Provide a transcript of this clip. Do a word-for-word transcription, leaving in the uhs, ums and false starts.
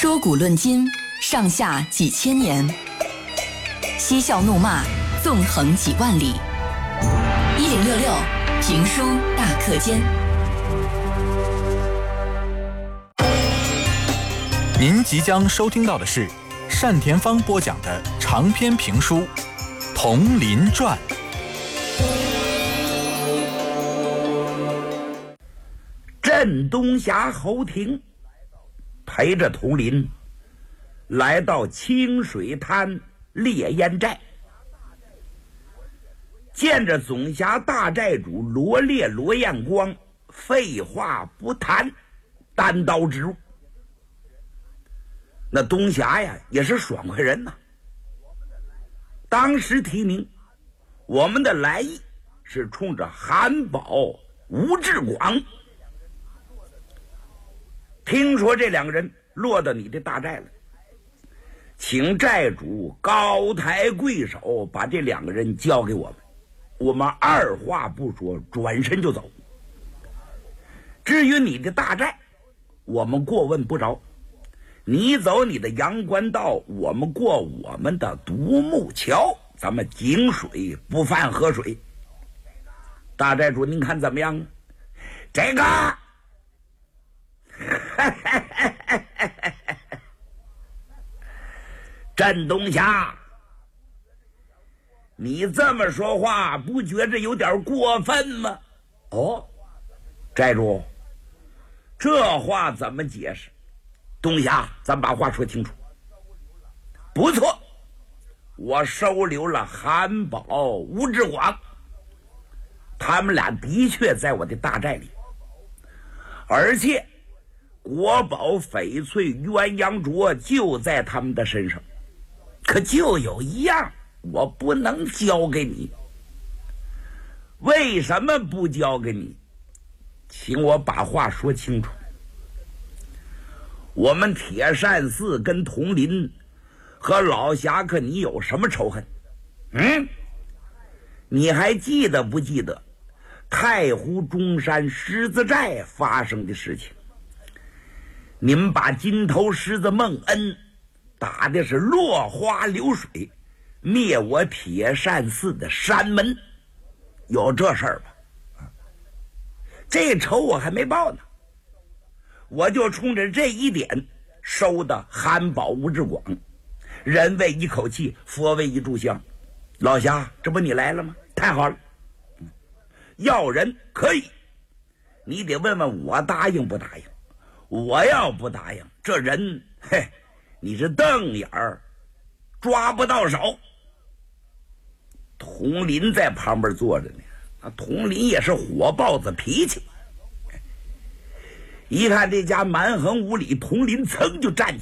说古论今，上下几千年；嬉笑怒骂，纵横几万里。一零六六评书大课间。 您即将收听到的是单田芳播讲的长篇评书《铜林传》。 镇东侠侯廷陪着佟林来到清水滩烈焰寨，见着总辖大寨主罗烈罗彦光，废话不谈，单刀直入。那东侠呀也是爽快人呐，当时提名我们的来意是冲着韩宝吴志广，听说这两个人落到你的大寨了，请寨主高抬贵手，把这两个人交给我们，我们二话不说转身就走。至于你的大寨，我们过问不着，你走你的阳关道，我们过我们的独木桥，咱们井水不犯河水。大寨主您看怎么样？这个镇东侠，你这么说话不觉着有点过分吗？哦，寨主，这话怎么解释？东侠，咱把话说清楚。不错，我收留了韩宝吴志广，他们俩的确在我的大寨里，而且国宝翡翠鸳鸯镯就在他们的身上，可就有一样我不能交给你。为什么不交给你？请我把话说清楚。我们铁扇寺跟佟林和老侠客你有什么仇恨？嗯，你还记得不记得太湖中山狮子寨发生的事情？你们把金头狮子孟恩打的是落花流水，灭我铁扇寺的山门，有这事儿吧？这仇我还没报呢，我就冲着这一点收的韩宝吴志广，人为一口气，佛为一炷香。老侠，这不你来了吗？太好了，要人可以，你得问问我答应不答应。我要不答应，这人嘿，你是瞪眼儿抓不到手。佟林在旁边坐着呢，啊，佟林也是火爆子脾气，一看这家蛮横无理，佟林噌就站起